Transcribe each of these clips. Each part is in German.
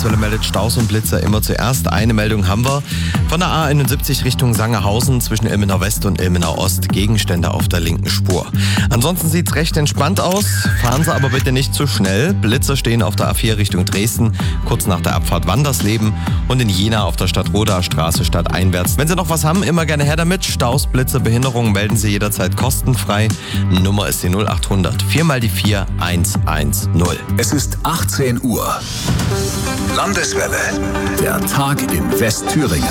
Landeswelle meldet Staus und Blitzer immer zuerst. Eine Meldung haben wir. Von der A71 Richtung Sangerhausen zwischen Ilmenau West und Ilmenau Ost. Gegenstände auf der linken Spur. Ansonsten sieht es recht entspannt aus. Fahren Sie aber bitte nicht zu schnell. Blitzer stehen auf der A4 Richtung Dresden, kurz nach der Abfahrt Wandersleben und in Jena auf der Stadtrodaer Straße stadteinwärts. Wenn Sie noch was haben, immer gerne her damit. Staus, Blitzer, Behinderungen melden Sie jederzeit kostenfrei. Nummer ist die 0800 4 mal die 4 110. Es ist 18 Uhr. Landeswelle. Der Tag in Westthüringen.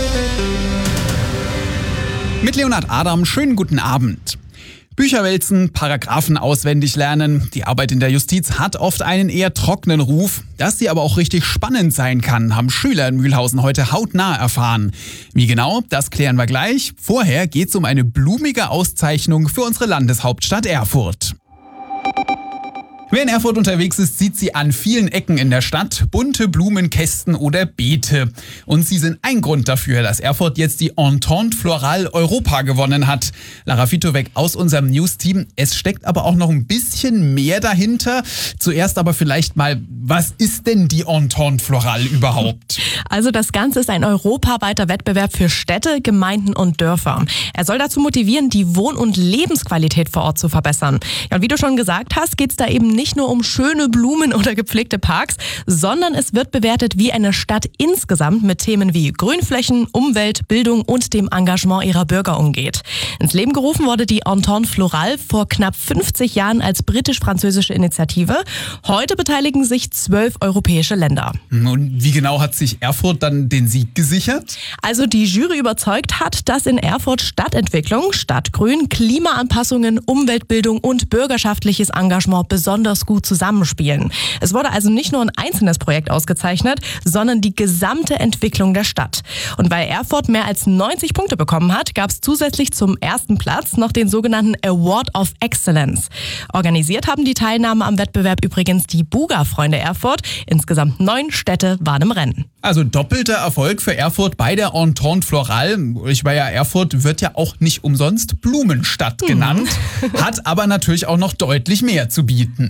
Mit Leonhard Adam, schönen guten Abend. Bücher wälzen, Paragraphen auswendig lernen. Die Arbeit in der Justiz hat oft einen eher trockenen Ruf. Dass sie aber auch richtig spannend sein kann, haben Schüler in Mühlhausen heute hautnah erfahren. Wie genau, das klären wir gleich. Vorher geht's um eine blumige Auszeichnung für unsere Landeshauptstadt Erfurt. Wer in Erfurt unterwegs ist, sieht sie an vielen Ecken in der Stadt. Bunte Blumenkästen oder Beete. Und sie sind ein Grund dafür, dass Erfurt jetzt die Entente Florale Europa gewonnen hat. Lara Fitowek aus unserem News-Team. Es steckt aber auch noch ein bisschen mehr dahinter. Zuerst aber vielleicht mal, was ist denn die Entente Florale überhaupt? Also das Ganze ist ein europaweiter Wettbewerb für Städte, Gemeinden und Dörfer. Er soll dazu motivieren, die Wohn- und Lebensqualität vor Ort zu verbessern. Ja, und wie du schon gesagt hast, geht es da eben nicht nur um schöne Blumen oder gepflegte Parks, sondern es wird bewertet, wie eine Stadt insgesamt mit Themen wie Grünflächen, Umwelt, Bildung und dem Engagement ihrer Bürger umgeht. Ins Leben gerufen wurde die Entente Florale vor knapp 50 Jahren als britisch-französische Initiative. Heute beteiligen sich 12 europäische Länder. Und wie genau hat sich Erfurt dann den Sieg gesichert? Also die Jury überzeugt hat, dass in Erfurt Stadtentwicklung, Stadtgrün, Klimaanpassungen, Umweltbildung und bürgerschaftliches Engagement besonders gut zusammenspielen. Es wurde also nicht nur ein einzelnes Projekt ausgezeichnet, sondern die gesamte Entwicklung der Stadt. Und weil Erfurt mehr als 90 Punkte bekommen hat, gab es zusätzlich zum ersten Platz noch den sogenannten Award of Excellence. Organisiert haben die Teilnahme am Wettbewerb übrigens die Buga-Freunde Erfurt. Insgesamt 9 Städte waren im Rennen. Also doppelter Erfolg für Erfurt bei der Entente Florale. Ich war ja, Erfurt wird ja auch nicht umsonst Blumenstadt genannt, hat aber natürlich auch noch deutlich mehr zu bieten.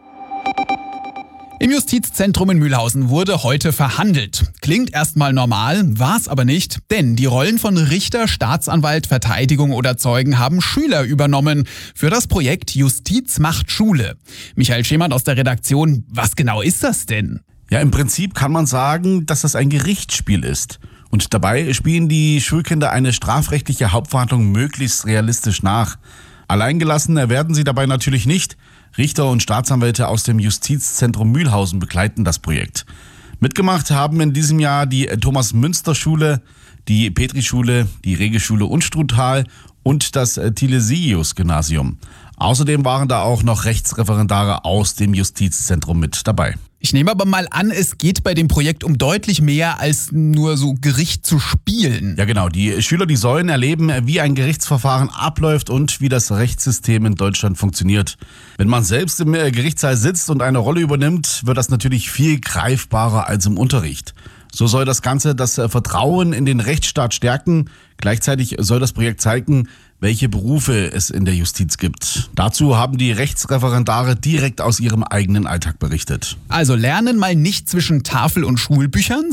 Im Justizzentrum in Mühlhausen wurde heute verhandelt. Klingt erstmal normal, war's aber nicht, denn die Rollen von Richter, Staatsanwalt, Verteidigung oder Zeugen haben Schüler übernommen für das Projekt Justiz macht Schule. Michael Schemert aus der Redaktion, was genau ist das denn? Ja, im Prinzip kann man sagen, dass das ein Gerichtsspiel ist. Und dabei spielen die Schulkinder eine strafrechtliche Hauptverhandlung möglichst realistisch nach. Alleingelassen werden sie dabei natürlich nicht. Richter und Staatsanwälte aus dem Justizzentrum Mühlhausen begleiten das Projekt. Mitgemacht haben in diesem Jahr die Thomas-Münster-Schule, die Petri-Schule, die Regelschule Unstrutal und das Tilesius-Gymnasium. Außerdem waren da auch noch Rechtsreferendare aus dem Justizzentrum mit dabei. Ich nehme aber mal an, es geht bei dem Projekt um deutlich mehr als nur so Gericht zu spielen. Ja genau, die Schüler, die sollen erleben, wie ein Gerichtsverfahren abläuft und wie das Rechtssystem in Deutschland funktioniert. Wenn man selbst im Gerichtssaal sitzt und eine Rolle übernimmt, wird das natürlich viel greifbarer als im Unterricht. So soll das Ganze das Vertrauen in den Rechtsstaat stärken. Gleichzeitig soll das Projekt zeigen, welche Berufe es in der Justiz gibt. Dazu haben die Rechtsreferendare direkt aus ihrem eigenen Alltag berichtet. Also lernen mal nicht zwischen Tafel und Schulbüchern,